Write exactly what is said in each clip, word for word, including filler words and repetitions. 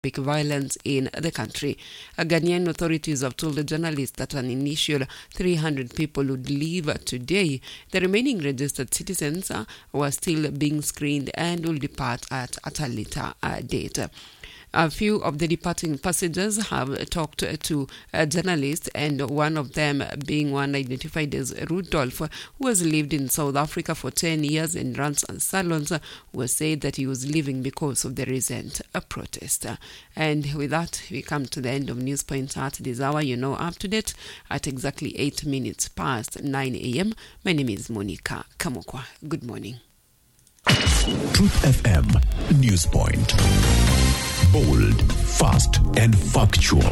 violence in the country. Ghanaian authorities have told the journalists that an initial three hundred people would leave today. The remaining registered citizens uh, were still being screened and will depart at, at a later uh, date. A few of the departing passengers have talked to uh, journalists, and one of them being one identified as Rudolph, who has lived in South Africa for ten years and runs salons, was said that he was leaving because of the recent uh, protest. And with that, we come to the end of News Point at this hour. You know, up to date at exactly eight minutes past nine a.m. My name is Monica Kamokwa. Good morning. Truth F M News Point. Bold, fast, and factual.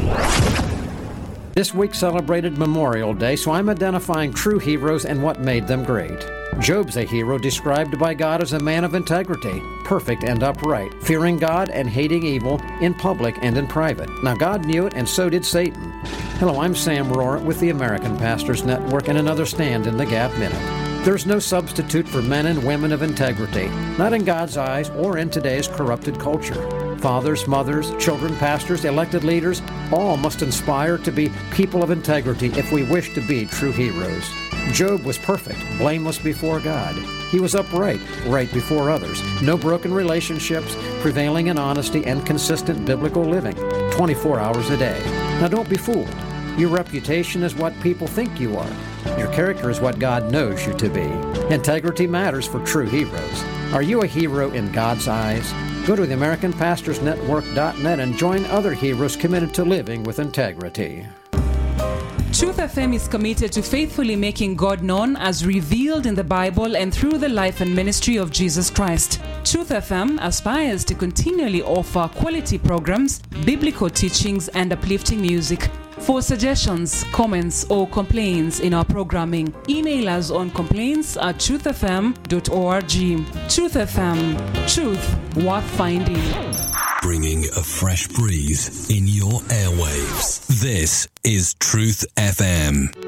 This week celebrated Memorial Day, so I'm identifying true heroes and what made them great. Job's a hero described by God as a man of integrity, perfect and upright, fearing God and hating evil in public and in private. Now, God knew it, and so did Satan. Hello, I'm Sam Rohr with the American Pastors Network and another Stand in the Gap Minute. There's no substitute for men and women of integrity, not in God's eyes or in today's corrupted culture. Fathers, mothers, children, pastors, elected leaders, all must inspire to be people of integrity if we wish to be true heroes. Job was perfect, blameless before God. He was upright, right before others. No broken relationships, prevailing in honesty and consistent biblical living, twenty-four hours a day. Now don't be fooled. Your reputation is what people think you are. Your character is what God knows you to be. Integrity matters for true heroes. Are you a hero in God's eyes? Go to the American Pastors Network dot net and join other heroes committed to living with integrity. Truth F M is committed to faithfully making God known as revealed in the Bible and through the life and ministry of Jesus Christ. Truth F M aspires to continually offer quality programs, biblical teachings, and uplifting music. For suggestions, comments, or complaints in our programming, email us on complaints at truth f m dot org. Truth F M, truth worth finding. Bringing a fresh breeze in your airwaves. This is Truth F M.